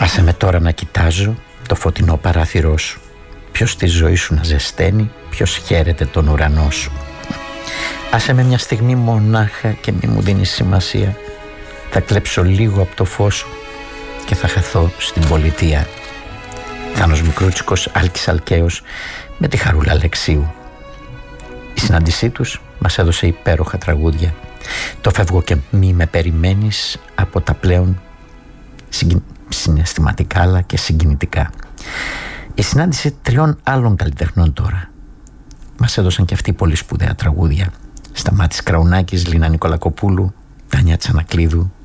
Άσε με τώρα να κοιτάζω το φωτεινό παράθυρό σου. Ποιος τη ζωή σου να ζεσταίνει, ποιος χαίρεται τον ουρανό σου. Άσε με μια στιγμή μονάχα και μη μου δίνεις σημασία. Θα κλέψω λίγο από το φως σου και θα χαθώ στην πολιτεία. Θάνος Μικρούτσικος, Άλκης Αλκαίος με τη Χαρούλα Αλεξίου. Η συνάντησή τους μας έδωσε υπέροχα τραγούδια. Το «Φεύγω και μη με περιμένεις» από τα πλέον συναισθηματικά αλλά και συγκινητικά. Η συνάντηση 3 άλλων καλλιτεχνών τώρα μας έδωσαν και αυτοί πολύ σπουδαία τραγούδια. Σταμάτης Κραουνάκης, Λίνα Νικολακοπούλου, Τάνια Τσανακλείδου,